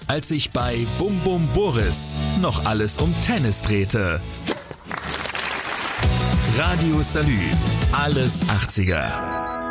als sich bei Bum Bum Boris noch alles um Tennis drehte. Radio Salü, alles 80er.